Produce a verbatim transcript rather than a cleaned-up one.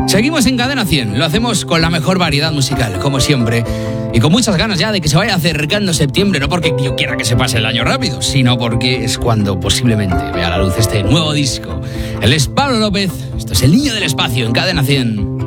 Seguimos en Cadena cien, lo hacemos con la mejor variedad musical, como siempre, y con muchas ganas ya de que se vaya acercando septiembre, no porque yo quiera que se pase el año rápido, sino porque es cuando posiblemente vea la luz este nuevo disco. Él es Pablo López, esto es El Niño del Espacio en Cadena cien.